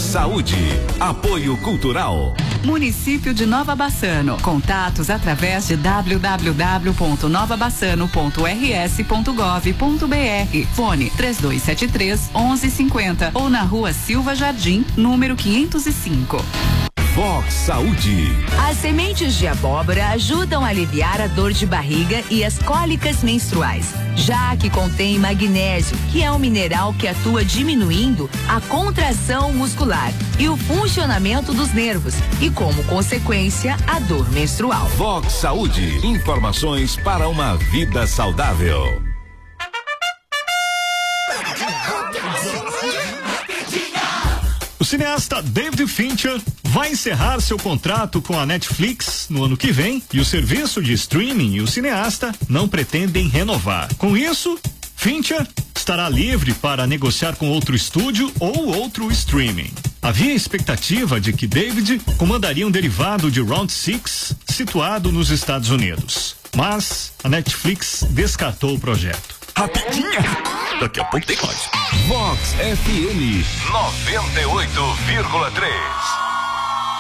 Saúde. Apoio Cultural. Município de Nova Bassano. Contatos através de www.novabassano.rs.gov.br. Fone 3273-1150 ou na Rua Silva Jardim, número 505. Vox Saúde. As sementes de abóbora ajudam a aliviar a dor de barriga e as cólicas menstruais, já que contém magnésio, que é um mineral que atua diminuindo a contração muscular e o funcionamento dos nervos e, como consequência, a dor menstrual. Vox Saúde. Informações para uma vida saudável. O cineasta David Fincher vai encerrar seu contrato com a Netflix no ano que vem e o serviço de streaming e o cineasta não pretendem renovar. Com isso, Fincher estará livre para negociar com outro estúdio ou outro streaming. Havia expectativa de que David comandaria um derivado de Round Six situado nos Estados Unidos, mas a Netflix descartou o projeto. Rapidinha! Daqui a pouco tem mais. Vox FM 98,3.